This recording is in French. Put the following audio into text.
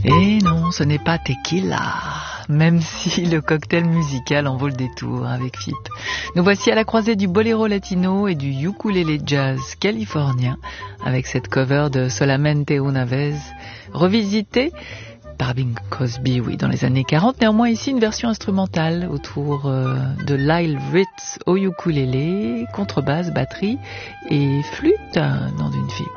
Et non, ce n'est pas tequila, même si le cocktail musical en vaut le détour avec Fip. Nous voici à la croisée du boléro latino et du ukulélé jazz californien, avec cette cover de Solamente una vez, revisitée par Bing Crosby, oui, dans les années 40. Néanmoins, ici, une version instrumentale autour de Lyle Ritz au ukulélé, contrebasse, batterie et flûte dans une Fip.